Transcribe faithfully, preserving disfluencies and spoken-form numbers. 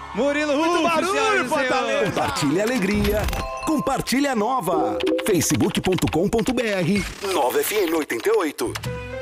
Murilo Rufo, Muito barulho, Fortaleza! Compartilhe a alegria. Compartilhe a nova. facebook ponto com ponto br nova F M oitenta e oito.